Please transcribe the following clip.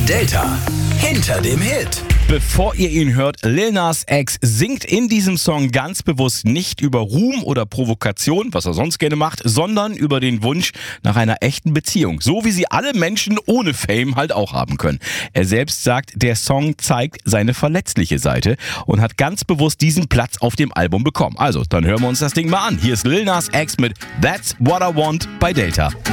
Delta hinter dem Hit. Bevor ihr ihn hört, Lil Nas X singt in diesem Song ganz bewusst nicht über Ruhm oder Provokation, was er sonst gerne macht, sondern über den Wunsch nach einer echten Beziehung. So wie sie alle Menschen ohne Fame halt auch haben können. Er selbst sagt, der Song zeigt seine verletzliche Seite und hat ganz bewusst diesen Platz auf dem Album bekommen. Also, dann hören wir uns das Ding mal an. Hier ist Lil Nas X mit That's What I Want bei Delta.